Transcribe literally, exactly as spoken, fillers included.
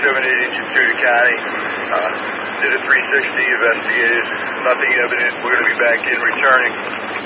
seven eight engine through the county. Uh, did a three sixty, investigated, nothing evident. We're going to be back in returning.